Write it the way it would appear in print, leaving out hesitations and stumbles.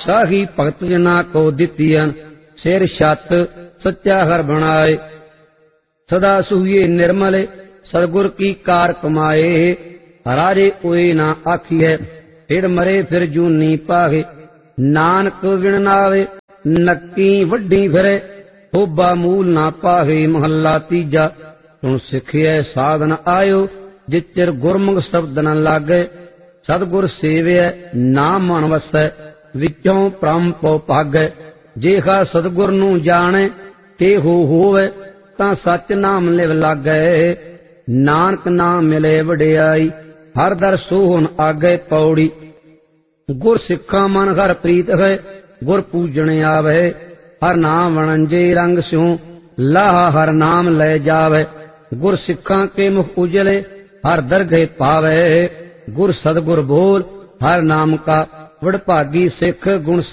साही भगत जना को दितियन सिर छत सच्चा हर बनाए। सदा सुहिए निर्मल सतगुर की कार कमाए। राजे कोई ना आखिए फिर मरे फिर जूनी पाहे। नानक विण नावे नक्की वड्डी फिरे होबा मूल ना पाहे। महला तीजा सुन सिखिए साधन आयो जिचर गुरमुख शब्द न लागे। सतगुर सेविए नाम मन वसै विचों प्रम पौ भागै। जेहा सतगुर नू जाने ते होवे तां सच नाम लिव लागै। नानक नाम मिले वडियाई हर दर सोहन आगे। पौड़ी गुर सिखा मन हर प्रीत है गुर पूजन आवे। हर नाम वणंजे रंग स्यों लाहा हर नाम ले जावे। गुर सिखा के मुख उजले हर दरगह पावे। गुर सतगुर बोल हर नाम का वडभागी सिख गुण